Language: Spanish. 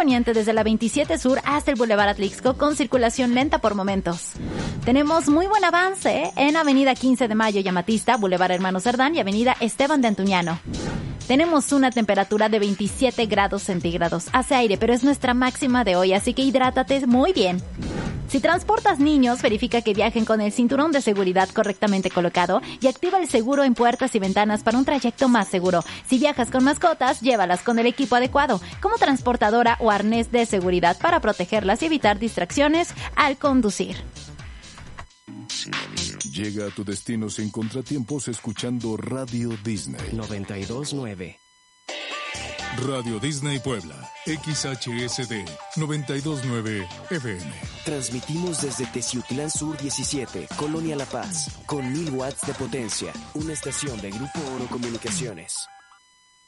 poniente desde la 27 Sur hasta el Boulevard Atlixco con circulación lenta por momentos. Tenemos muy buen avance en Avenida 15 de Mayo y Amatista, Boulevard Hermano Cerdán y Avenida Esteban de Antuñano. Tenemos una temperatura de 27 grados centígrados. Hace aire, pero es nuestra máxima de hoy, así que hidrátate muy bien. Si transportas niños, verifica que viajen con el cinturón de seguridad correctamente colocado y activa el seguro en puertas y ventanas para un trayecto más seguro. Si viajas con mascotas, llévalas con el equipo adecuado, como transportadora o arnés de seguridad para protegerlas y evitar distracciones al conducir. Llega a tu destino sin contratiempos escuchando Radio Disney 92.9. Radio Disney Puebla, XHSD 92.9 FM. Transmitimos desde Teciutlán Sur 17, Colonia La Paz, con 1000 watts de potencia. Una estación de Grupo Oro Comunicaciones.